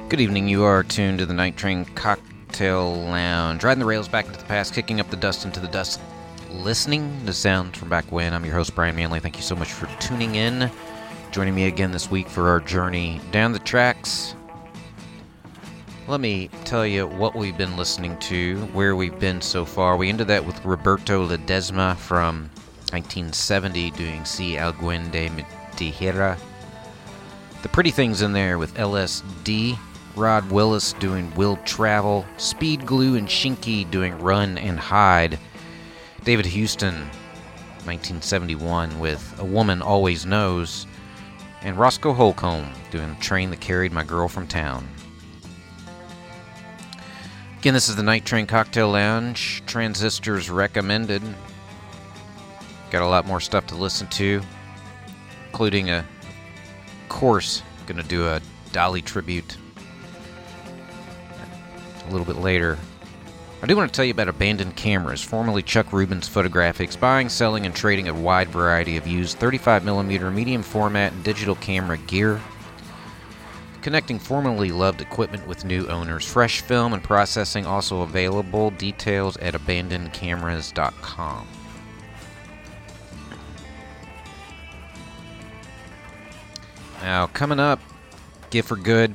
Good evening, you are tuned to the Night Train Cocktail Lounge. Riding the rails back into the past, kicking up the dust into the dust, listening to sound from back when. I'm your host, Brian Manley. Thank you so much for tuning in. Joining me again this week for our journey down the tracks. Let me tell you what we've been listening to, where we've been so far. We ended that with Roberto Ledesma from 1970 doing Si Alguien de Me Dijera. The Pretty Things in there with LSD. Rod Willis doing Will Travel, Speed Glue and Shinky doing Run and Hide, David Houston, 1971 with A Woman Always Knows, and Roscoe Holcomb doing The Train That Carried My Girl From Town. Again, this is the Night Train Cocktail Lounge, Transistors recommended. Got a lot more stuff to listen to, including of course, going to do a Dolly tribute a little bit later. I do want to tell you about Abandoned Cameras, formerly Chuck Rubin's Photographics, buying, selling, and trading a wide variety of used 35mm medium format and digital camera gear, connecting formerly loved equipment with new owners. Fresh film and processing also available. Details at abandonedcameras.com. Now, coming up, Gift for Good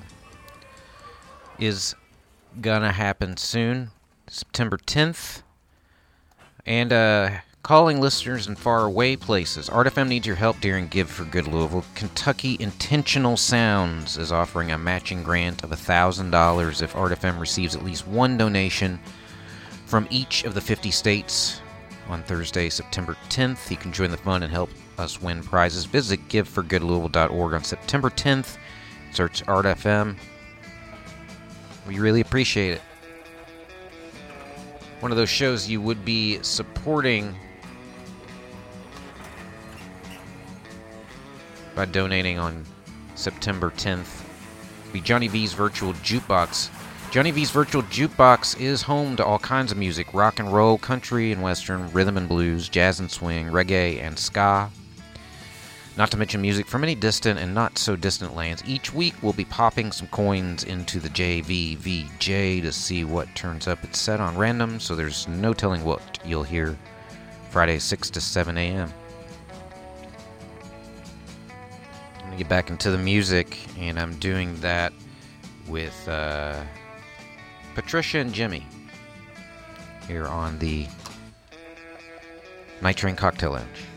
is gonna happen soon, September 10th. And calling listeners in far away places. Art FM needs your help during Give for Good Louisville. Kentucky Intentional Sounds is offering a matching grant of $1,000 if Art FM receives at least one donation from each of the 50 states on Thursday, September 10th. You can join the fun and help us win prizes. Visit giveforgoodlouisville.org on September 10th. Search Art FM. We really appreciate it. One of those shows you would be supporting by donating on September 10th would be Johnny V's Virtual Jukebox. Johnny V's Virtual Jukebox is home to all kinds of music: rock and roll, country and western, rhythm and blues, jazz and swing, reggae and ska. Not to mention music from many distant and not so distant lands. Each week we'll be popping some coins into the JVVJ to see what turns up. It's set on random, so there's no telling what you'll hear. Friday 6 to 7 a.m. I'm going to get back into the music, and I'm doing that with Patricia and Jimmy here on the Night Train Cocktail Lounge.